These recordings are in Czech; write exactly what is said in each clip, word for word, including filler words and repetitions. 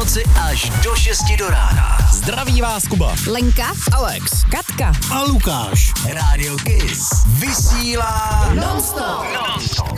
noci až do šesti do rána. Zdraví vás Kuba, Lenka, Alex, Katka a Lukáš. Rádio Kiss vysílá non-stop. non-stop.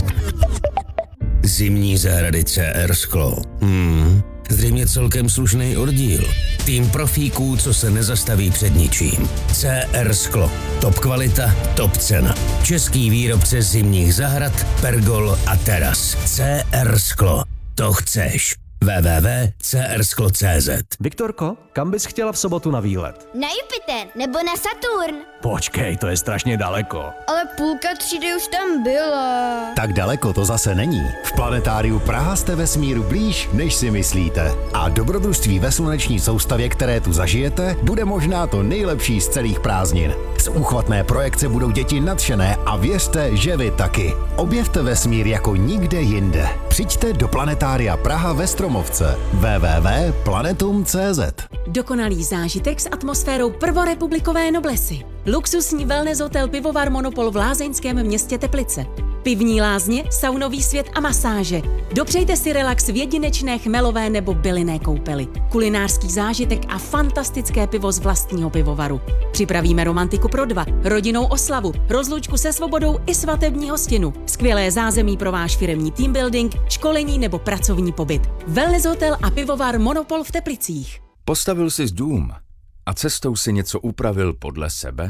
Zimní zahrady C R Sklo. Hmm, zřejmě celkem slušný oddíl. Tým profíků, co se nezastaví před ničím. C R Sklo. Top kvalita, top cena. Český výrobce zimních zahrad, pergol a teras. C R Sklo. To chceš. w w w tečka c r sklo tečka c z. Viktorko, kam bys chtěla v sobotu na výlet? Na Jupiter nebo na Saturn. Počkej, to je strašně daleko. Ale půlka třídy už tam byla. Tak daleko to zase není. V Planetáriu Praha jste vesmíru blíž, než si myslíte. A dobrodružství ve sluneční soustavě, které tu zažijete, bude možná to nejlepší z celých prázdnin. Z úchvatné projekce budou děti nadšené a věřte, že vy taky. Objevte vesmír jako nikde jinde. Přijďte do Planetária Praha ve Stromovce. w w w tečka planetum tečka c z. Dokonalý zážitek s atmosférou prvorepublikové noblesy. Luxusní wellness hotel Pivovar Monopol v lázeňském městě Teplice. Pivní lázně, saunový svět a masáže. Dopřejte si relax v jedinečné chmelové nebo bylinné koupeli. Kulinářský zážitek a fantastické pivo z vlastního pivovaru. Připravíme romantiku pro dva, rodinnou oslavu, rozlučku se svobodou i svatební hostinu. Skvělé zázemí pro váš firemní team building, školení nebo pracovní pobyt. Wellness hotel a Pivovar Monopol v Teplicích. Postavil jsi dům a cestou si něco upravil podle sebe?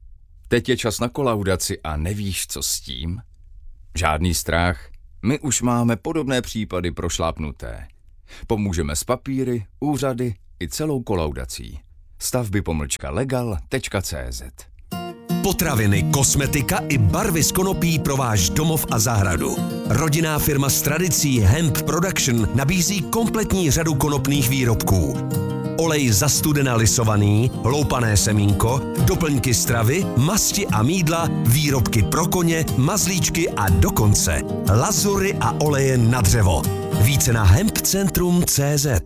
Teď je čas na kolaudaci a nevíš, co s tím? Žádný strach, my už máme podobné případy prošlápnuté. Pomůžeme s papíry, úřady i celou kolaudací. Stavby pomlčka legal tečka c z. Potraviny, kosmetika i barvy z konopí pro váš domov a zahradu. Rodinná firma s tradicí Hemp Production nabízí kompletní řadu konopných výrobků. Olej zastudena lisovaný, loupané semínko, doplňky stravy, masti a mýdla, výrobky pro koně, mazlíčky a dokonce lazury a oleje na dřevo. Více na hempcentrum tečka c z.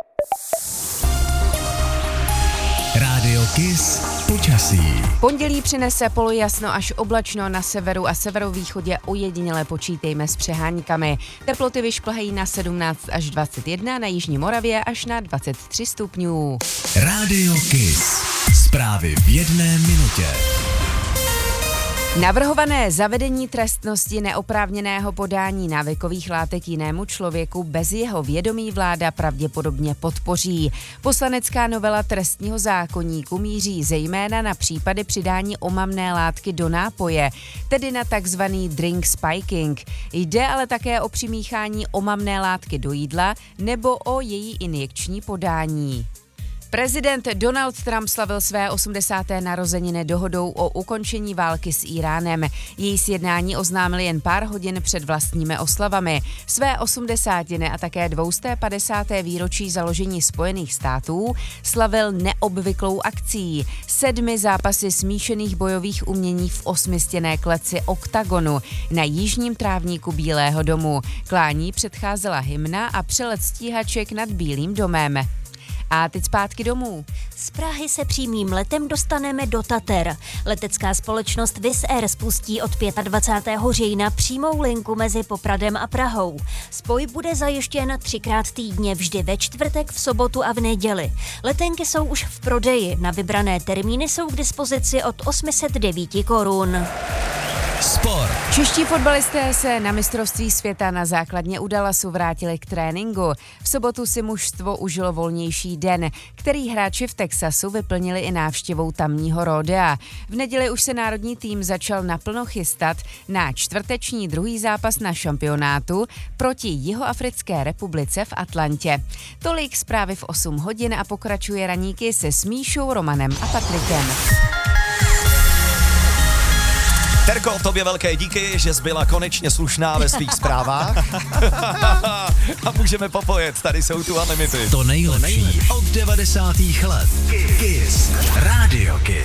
Rádio Kiss počasí. Pondělí přinese polojasno až oblačno, na severu a severovýchodě ojediněle počítejme s přeháňkami. Teploty vyšplhají na sedmnáct až dvacet jedna, na jižní Moravě až na dvacet tři stupňů. Rádio Kiss. Zprávy v jedné minutě. Navrhované zavedení trestnosti neoprávněného podání návykových látek jinému člověku bez jeho vědomí vláda pravděpodobně podpoří. Poslanecká novela trestního zákoníku míří zejména na případy přidání omamné látky do nápoje, tedy na takzvaný drink spiking. Jde ale také o přimíchání omamné látky do jídla nebo o její injekční podání. Prezident Donald Trump slavil své osmdesáté narozeniny dohodou o ukončení války s Íránem. Její sjednání oznámil jen pár hodin před vlastními oslavami. Své osmdesátiny a také dvě stě padesáté výročí založení Spojených států slavil neobvyklou akcí. Sedmi zápasy smíšených bojových umění v osmistěné kleci Oktagonu na jižním trávníku Bílého domu. Klání předcházela hymna a přelet stíhaček nad Bílým domem. A teď zpátky domů. Z Prahy se přímým letem dostaneme do Tater. Letecká společnost Wizz Air spustí od dvacátého pátého října přímou linku mezi Popradem a Prahou. Spoj bude zajištěn třikrát týdně, vždy ve čtvrtek, v sobotu a v neděli. Letenky jsou už v prodeji, na vybrané termíny jsou k dispozici od osm set devět korun. Sport. Čeští fotbalisté se na mistrovství světa na základně u Dallasu vrátili k tréninku. V sobotu si mužstvo užilo volnější den, který hráči v Texasu vyplnili i návštěvou tamního rodea. V neděli už se národní tým začal naplno chystat na čtvrteční druhý zápas na šampionátu proti Jihoafrické republice v Atlantě. Tolik zprávy v osm hodin a pokračuje raníky se Smíšou, Romanem a Patrikem. Terko, tobě velké díky, že jsi byla konečně slušná ve svých zprávách. A můžeme popojet, tady jsou tu a limity. To nejlepší od devadesátých let. Kiss. Rádio Kiss.